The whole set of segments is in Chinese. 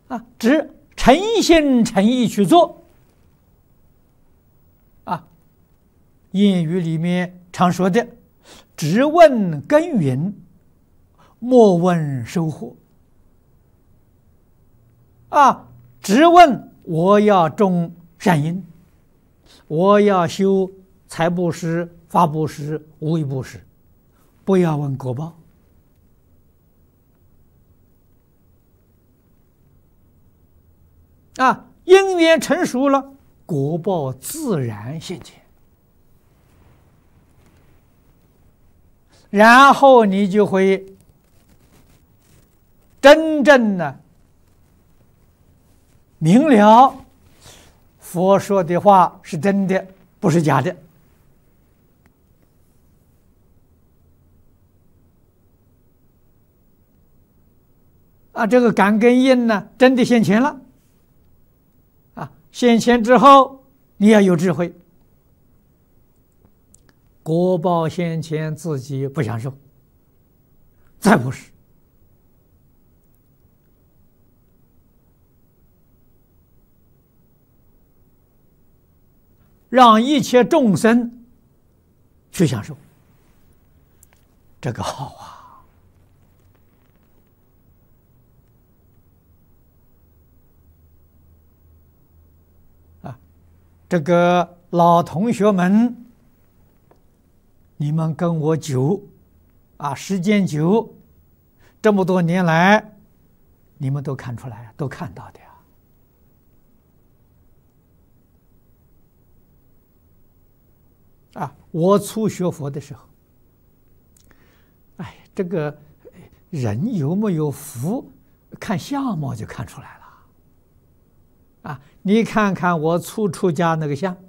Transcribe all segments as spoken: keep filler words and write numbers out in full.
啊，只诚心诚意去做。啊，谚语里面常说的“只问耕耘，莫问收获”。啊，只问我要种善因，我要修财布施、法布施、无为布施，不要问果报。啊，因缘成熟了，果报自然现前，然后你就会真正的明了佛说的话是真的，不是假的。啊，这个感跟因呢，真的现前了。啊，现前之后，你要有智慧。果报现前，自己不享受，再不是。让一切众生去享受，这个好啊！啊，这个老同学们，你们跟我久，啊，时间久，这么多年来，你们都看出来，都看到的。啊，我初学佛的时候，哎，这个人有没有福，看相貌就看出来了。啊，你看看我初出家那个相，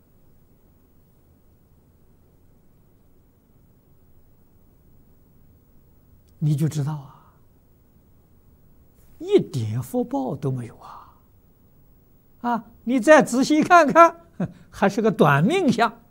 你就知道啊，一点福报都没有啊！啊，你再仔细看看，还是个短命相。